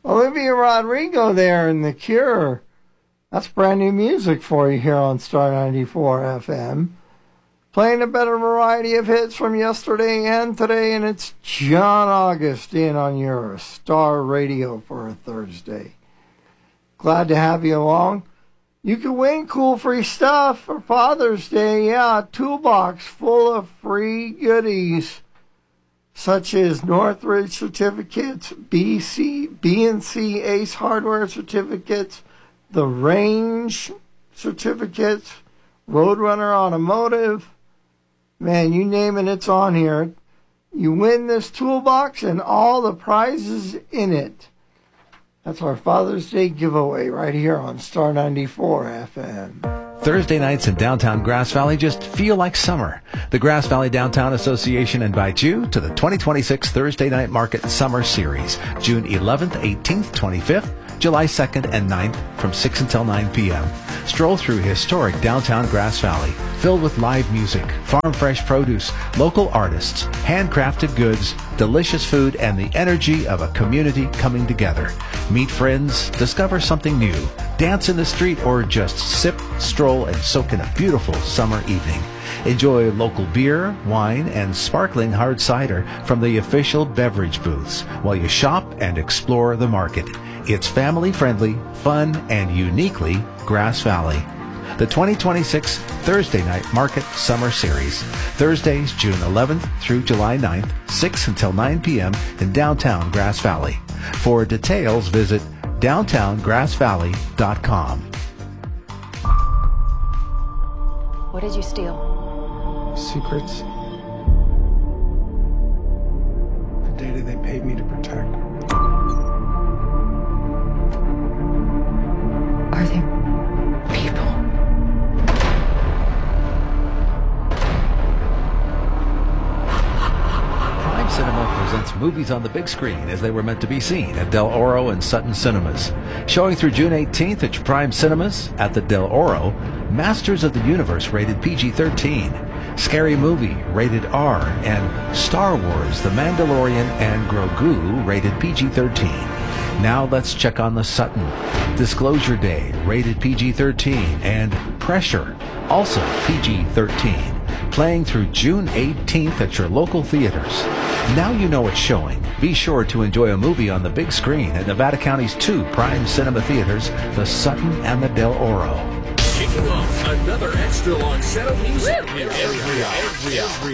Olivia Rodrigo there in The Cure. That's brand new music for you here on Star 94 FM. Playing a better variety of hits from yesterday and today, and it's John Augustine on your Star Radio for a Thursday. Glad to have you along. You can win cool free stuff for Father's Day. Yeah, a toolbox full of free goodies, such as Northridge certificates, B&C Ace Hardware certificates, the Range certificates, Roadrunner Automotive. Man, you name it, it's on here. You win this toolbox and all the prizes in it. That's our Father's Day giveaway right here on Star 94 FM. Thursday nights in downtown Grass Valley just feel like summer. The Grass Valley Downtown Association invites you to the 2026 Thursday Night Market Summer Series, June 11th, 18th, 25th, July 2nd and 9th from 6 until 9 p.m. Stroll through historic downtown Grass Valley, filled with live music, farm-fresh produce, local artists, handcrafted goods, delicious food, and the energy of a community coming together. Meet friends, discover something new, dance in the street, or just sip, stroll, and soak in a beautiful summer evening. Enjoy local beer, wine, and sparkling hard cider from the official beverage booths while you shop and explore the market. It's family-friendly, fun, and uniquely Grass Valley. The 2026 Thursday Night Market Summer Series. Thursdays, June 11th through July 9th, 6 until 9 p.m. in downtown Grass Valley. For details, visit downtowngrassvalley.com. What did you steal? Secrets. The data they paid me to protect. Are they people? Prime Cinema presents movies on the big screen as they were meant to be seen at Del Oro and Sutton Cinemas. Showing through June 18th at your Prime Cinemas at the Del Oro, Masters of the Universe rated PG-13, Scary Movie rated R, and Star Wars, The Mandalorian and Grogu rated PG-13. Now let's check on the Sutton. Disclosure Day, rated PG-13, and Pressure, also PG-13. Playing through June 18th at your local theaters. Now you know it's showing. Be sure to enjoy a movie on the big screen at Nevada County's two Prime Cinema theaters, the Sutton and the Del Oro. Kicking off another extra long set of music every